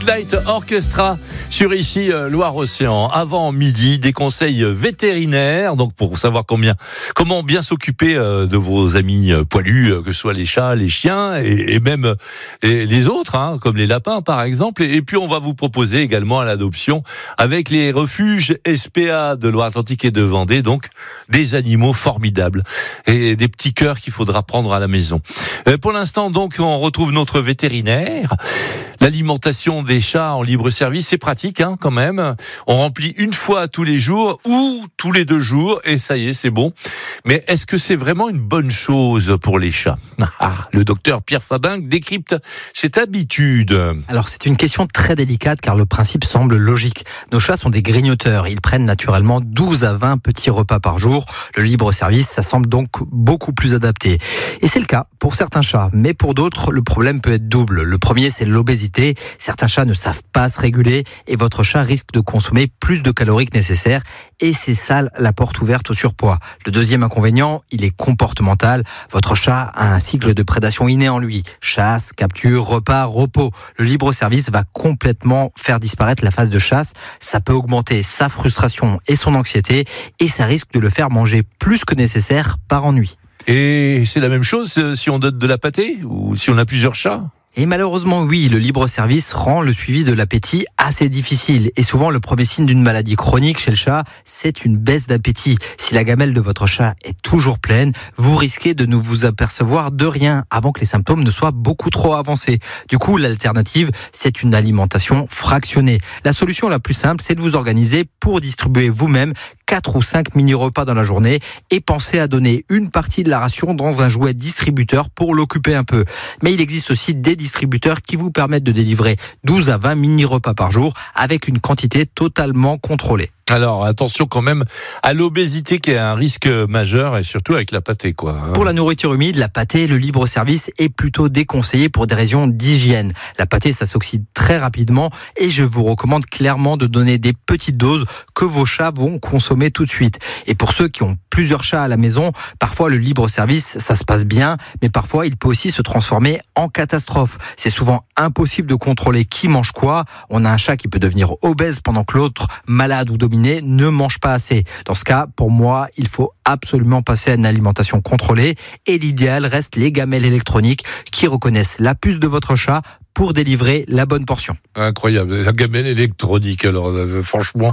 Night Orchestra sur ici Loire-Océan. Avant midi, des conseils vétérinaires, donc pour savoir comment bien s'occuper de vos amis poilus, que ce soit les chats, les chiens et même les autres, comme les lapins par exemple. Et puis on va vous proposer également à l'adoption avec les refuges SPA de Loire-Atlantique et de Vendée, donc des animaux formidables et des petits cœurs qu'il faudra prendre à la maison. Pour l'instant, donc, on retrouve notre vétérinaire. L'alimentation des chats en libre service, c'est pratique, quand même. On remplit une fois tous les jours ou tous les 2 jours et ça y est, c'est bon. Mais est-ce que c'est vraiment une bonne chose pour les chats ? Le docteur Pierre Fabin décrypte cette habitude. Alors, c'est une question très délicate car le principe semble logique. Nos chats sont des grignoteurs. Ils prennent naturellement 12 à 20 petits repas par jour. Le libre service, ça semble donc beaucoup plus adapté. Et c'est le cas pour certains chats. Mais pour d'autres, le problème peut être double. Le premier, c'est l'obésité. Certains chats ne savent pas se réguler et votre chat risque de consommer plus de calories que nécessaire. Et c'est ça la porte ouverte au surpoids. Le deuxième inconvénient, il est comportemental. Votre chat a un cycle de prédation inné en lui. Chasse, capture, repas, repos. Le libre service va complètement faire disparaître la phase de chasse. Ça peut augmenter sa frustration et son anxiété et ça risque de le faire manger plus que nécessaire par ennui. Et c'est la même chose si on donne de la pâtée ou si on a plusieurs chats ? Et malheureusement, oui, le libre service rend le suivi de l'appétit assez difficile. Et souvent, le premier signe d'une maladie chronique chez le chat, c'est une baisse d'appétit. Si la gamelle de votre chat est toujours pleine, vous risquez de ne vous apercevoir de rien avant que les symptômes ne soient beaucoup trop avancés. Du coup, l'alternative, c'est une alimentation fractionnée. La solution la plus simple, c'est de vous organiser pour distribuer vous-même 4 ou 5 mini-repas dans la journée et pensez à donner une partie de la ration dans un jouet distributeur pour l'occuper un peu. Mais il existe aussi des distributeurs qui vous permettent de délivrer 12 à 20 mini-repas par jour avec une quantité totalement contrôlée. Alors, attention quand même à l'obésité qui est un risque majeur et surtout avec la pâtée, Pour la nourriture humide, la pâtée, le libre service est plutôt déconseillé pour des raisons d'hygiène. La pâtée, ça s'oxyde très rapidement et je vous recommande clairement de donner des petites doses que vos chats vont consommer tout de suite. Et pour ceux qui ont plusieurs chats à la maison, parfois le libre service, ça se passe bien, mais parfois il peut aussi se transformer en catastrophe. C'est souvent impossible de contrôler qui mange quoi. On a un chat qui peut devenir obèse pendant que l'autre, malade ou dominé, ne mange pas assez. Dans ce cas, pour moi, il faut absolument passer à une alimentation contrôlée et l'idéal reste les gamelles électroniques qui reconnaissent la puce de votre chat pour délivrer la bonne portion. Incroyable, la gamelle électronique, alors franchement.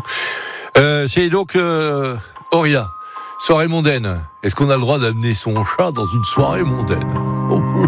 C'est donc Auria, soirée mondaine. Est-ce qu'on a le droit d'amener son chat dans une soirée mondaine ?